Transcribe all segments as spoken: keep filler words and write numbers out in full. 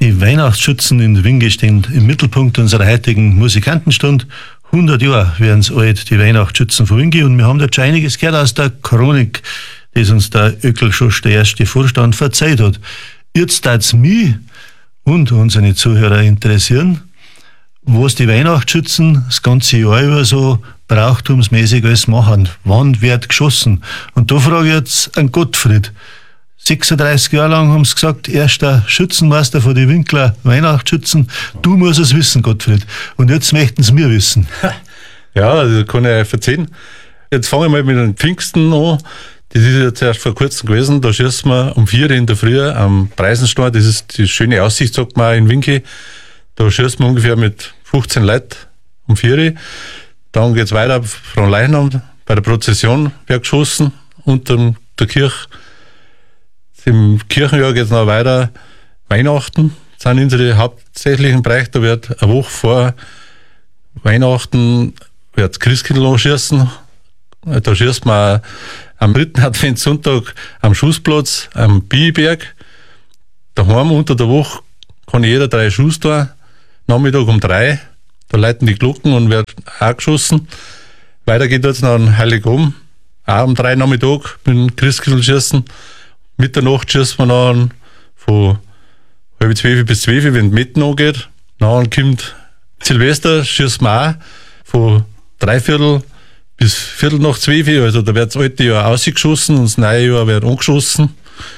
Die Weihnachtsschützen in Wingi stehen im Mittelpunkt unserer heutigen Musikantenstunde. hundert Jahre werden es alt, die Weihnachtsschützen von Wingi. Und wir haben da schon einiges gehört aus der Chronik, das uns der Öckelschuss, der erste Vorstand, verzeiht hat. Jetzt darf mich und unsere Zuhörer interessieren, was die Weihnachtsschützen das ganze Jahr über so brauchtumsmäßig alles machen. Wann wird geschossen? Und da frage ich jetzt an Gottfried. sechsunddreißig Jahre lang haben sie gesagt, erster Schützenmeister von den Winkler Weihnachtsschützen. Du musst es wissen, Gottfried. Und jetzt möchten sie mir wissen. Ja, also kann ich euch erzählen. Jetzt fange ich mal mit den Pfingsten an. Das ist jetzt erst vor kurzem gewesen. Da schießen wir um vier in der Früh am Preisenstein. Das ist die schöne Aussicht, sagt man auch in Winki. Da schießen wir ungefähr mit fünfzehn Leuten um vier. Dann geht's weiter von Leichnam. Bei der Prozession wird geschossen unter der Kirche. Im Kirchenjahr geht es noch weiter. Weihnachten sind unsere hauptsächlichen Bereiche. Da wird eine Woche vor Weihnachten wird das Christkindl anschießen. Da schießt man am dritten Adventssonntag am Schussplatz, am Biberg. Daheim unter der Woche kann jeder drei Schuss tun. Nachmittag um drei, da läuten die Glocken und wird auch geschossen. Weiter geht es noch an Heiligabend, auch um drei Nachmittag mit dem Christkindl schießen. Mitternacht schießt man dann von halb zwölf bis zwölf, wenn die Metten angeht. Dann kommt Silvester, schießt man auch von dreiviertel bis viertel nach zwölf. Also da wird das alte Jahr ausgeschossen und das neue Jahr wird angeschossen.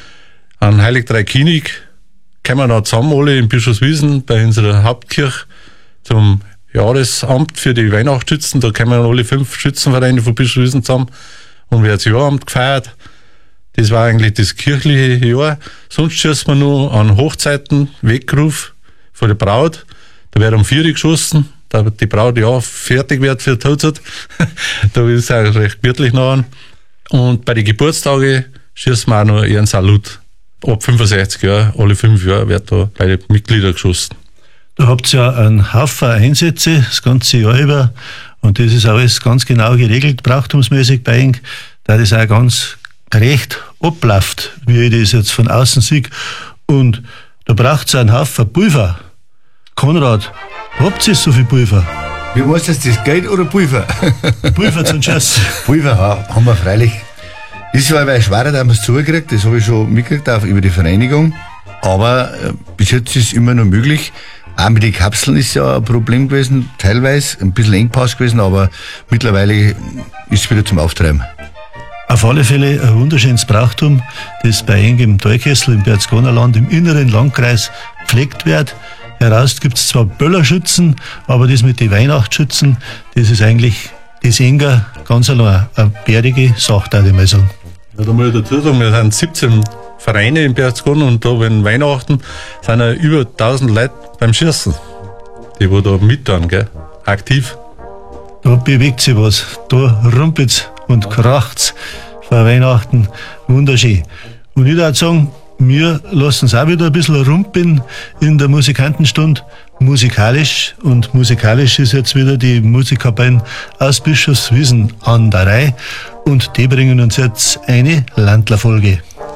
An Heilig Drei König kommen wir dann zusammen alle in Bischofswiesen bei unserer Hauptkirche zum Jahresamt für die Weihnachtsschützen. Da kommen alle fünf Schützenvereine von Bischofswiesen zusammen und wird das Jahramt gefeiert. Das war eigentlich das kirchliche Jahr. Sonst schießt man nur an Hochzeiten, Weckruf von der Braut. Da wird um vier Uhr geschossen, da die Braut ja fertig wird für die Hochzeit. Da ist es auch recht gemütlich noch an. Und bei den Geburtstagen schießt man auch noch ihren Salut. Ab fünfundsechzig Jahren, alle fünf Jahre wird da bei den Mitgliedern geschossen. Da habt ihr ja einen Haufen Einsätze das ganze Jahr über. Und das ist alles ganz genau geregelt, brauchtumsmäßig bei Ihnen, da das auch ganz gerecht abläuft, wie ich das jetzt von außen sehe. Und da braucht es einen Haufen Pulver. Konrad, habt ihr so viel Pulver? Wie meinst du das, Geld oder Pulver? Pulver zum Schießen. Pulver haben wir freilich. Das war aber schwerer, da haben wir es zugekriegt, das habe ich schon mitgekriegt, auch über die Vereinigung. Aber äh, bis jetzt ist es immer noch möglich. Auch mit den Kapseln ist ja ein Problem gewesen, teilweise ein bisschen Engpass gewesen, aber mittlerweile ist es wieder zum Auftreiben. Auf alle Fälle ein wunderschönes Brauchtum, das bei Eng im Talkessel im Berchtesgadenerland im inneren Landkreis gepflegt wird. Heraus gibt es zwar Böllerschützen, aber das mit den Weihnachtsschützen, das ist eigentlich das Enger ganz allein eine bärige Sache, würde ich mal sagen. Ja, da muss ich dazu sagen, wir sind siebzehn Vereine in Berchtesgaden und da, wenn Weihnachten, sind ja über tausend Leute beim Schießen, die wo da mittun, gell, aktiv. Da bewegt sich was, da rumpelt's und kracht's vor Weihnachten, wunderschön. Und ich würde sagen, wir lassen es auch wieder ein bisschen rumpeln in der Musikantenstunde, musikalisch. Und musikalisch ist jetzt wieder die Musikkapellen aus Bischofswiesen an der Reihe. Und die bringen uns jetzt eine Landlerfolge.